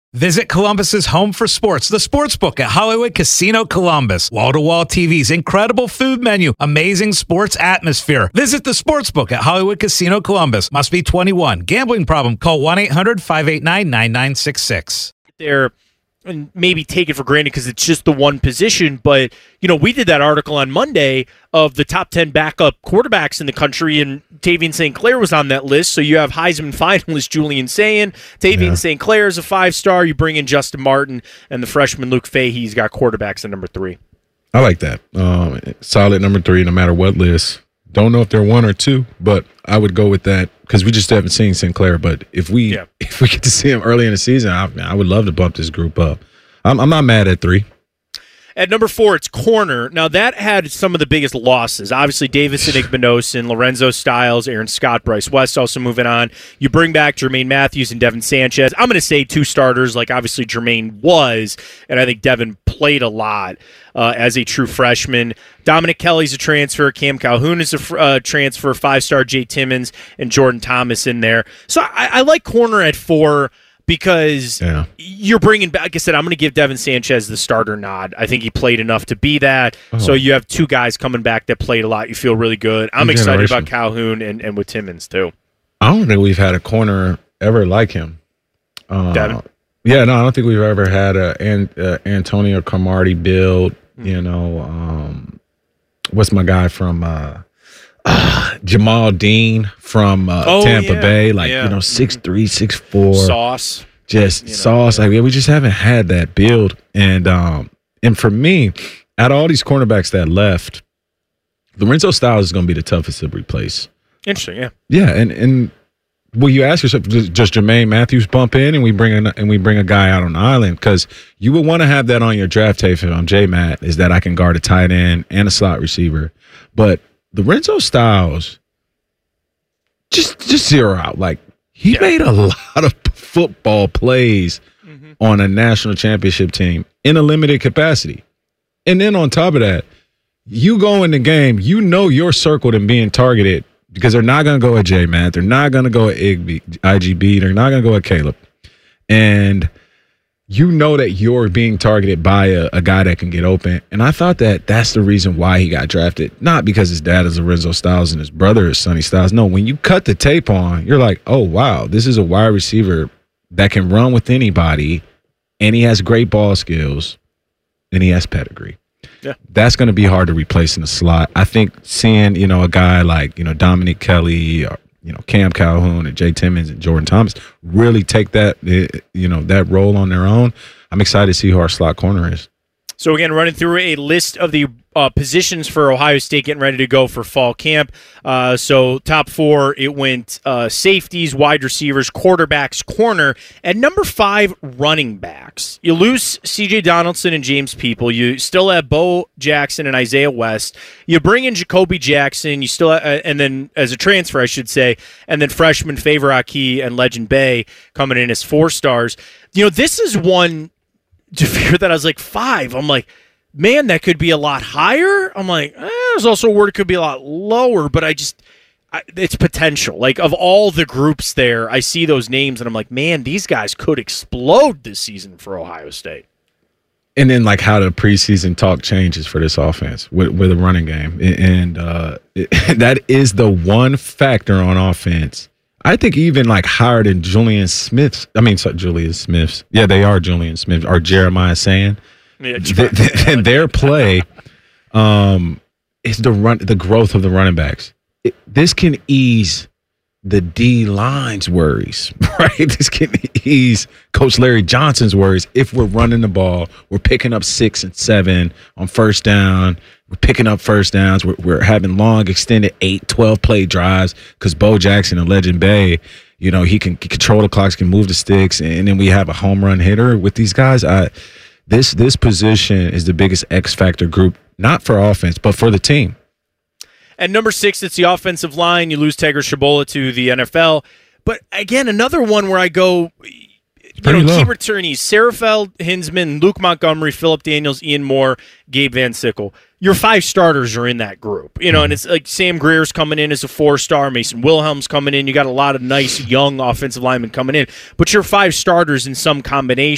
Visit Columbus's home for sports, the Sportsbook at Hollywood Casino Columbus. Wall-to-wall TVs, incredible food menu, amazing sports atmosphere. Visit the Sportsbook at Hollywood Casino Columbus. Must be 21. Gambling problem? Call 1-800-589-9966. There, and maybe take it for granted because it's just the one position, but we did that article on Monday of the top 10 backup quarterbacks in the country, and Tavian St. Clair was on that list. So you have Heisman finalist Julian Sayin, Tavian St. Clair is a 5-star. You bring in Justin Martin, and the freshman Luke Fahey's got quarterbacks at number 3. I like that. Solid number 3, no matter what list. Don't know if they're 1 or 2, but I would go with that because we just haven't seen St. Clair. But if we get to see him early in the season, I would love to bump this group up. I'm not mad at 3. At number 4, it's corner. Now, that had some of the biggest losses. Obviously, Davison Igbinosun, Lorenzo Styles, Aaron Scott, Bryce West also moving on. You bring back Jermaine Matthews and Devin Sanchez. I'm going to say 2 starters, like obviously Jermaine was, and I think Devin played a lot as a true freshman. Dominic Kelly's a transfer. Cam Calhoun is a transfer. 5-star Jay Timmons and Jordan Thomas in there. So I like corner at 4. Because you're bringing back, like I said, I'm going to give Devin Sanchez the starter nod. I think he played enough to be that. So you have 2 guys coming back that played a lot. You feel really good. I'm excited about Calhoun and with Timmons, too. I don't think we've had a corner ever like him. Devin? Yeah, no, I don't think we've ever had Antonio Cromartie build. What's my guy from Jamal Dean from Tampa Bay, 6'3", 6'4". Sauce. Sauce. We just haven't had that build. And for me, out of all these cornerbacks that left, Lorenzo Styles is going to be the toughest to replace. Interesting, yeah. Yeah, and will you ask yourself, does Jermaine Matthews bump in and we bring a guy out on the island? Because you would want to have that on your draft tape if I'm J-Matt, is that I can guard a tight end and a slot receiver. But Lorenzo Styles, just zero out. He made a lot of football plays on a national championship team in a limited capacity. And then on top of that, you go in the game, you're circled and being targeted because they're not going to go at J-Matt. They're not going to go at IGB. They're not going to go at Caleb. And you know that you're being targeted by a guy that can get open. And I thought that's the reason why he got drafted. Not because his dad is Lorenzo Styles and his brother is Sonny Styles. No, when you cut the tape on, you're like, oh, wow, this is a wide receiver that can run with anybody, and he has great ball skills, and he has pedigree. Yeah. That's going to be hard to replace in the slot. I think seeing, a guy like, Dominic Kelly or, Cam Calhoun and Jay Timmons and Jordan Thomas really take that, that role on their own. I'm excited to see who our slot corner is. So again, running through a list of the positions for Ohio State getting ready to go for fall camp. So top 4, it went safeties, wide receivers, quarterbacks, corner. At number 5, running backs. You lose C.J. Donaldson and James People. You still have Bo Jackson and Isaiah West. You bring in Jacoby Jackson. You still and then as a transfer, I should say, and then freshman Favor Aki and Legend Bay coming in as 4 stars. This is one to fear that I was like 5. I'm like, man, that could be a lot higher. I'm like, there's also a word it could be a lot lower, but it's potential. Of all the groups there, I see those names, and I'm like, man, these guys could explode this season for Ohio State. And then, how the preseason talk changes for this offense with a running game. And that is the one factor on offense. I think even higher than Julian Smith's. Julian Smith's. Yeah, they are Julian Smith or Jeremiah Saying. Yeah, their play is the growth of the running backs. This can ease the D-line's worries, right? This can ease Coach Larry Johnson's worries. If we're running the ball, we're picking up 6 and 7 on first down. We're picking up first downs. We're having long, extended 8, 12-play drives because Bo Jackson and Legend Bay, he can control the clocks, can move the sticks, and then we have a home run hitter with these guys. This position is the biggest X factor group, not for offense, but for the team. At number 6, it's the offensive line. You lose Tiger Shabola to the NFL. But again, another one where I go, key returnees, Sarafeld, Hinsman, Luke Montgomery, Philip Daniels, Ian Moore, Gabe Van Sickle. Your 5 starters are in that group. And it's like Sam Greer's coming in as a 4-star, Mason Wilhelm's coming in. You got a lot of nice young offensive linemen coming in. But your 5 starters in some combination.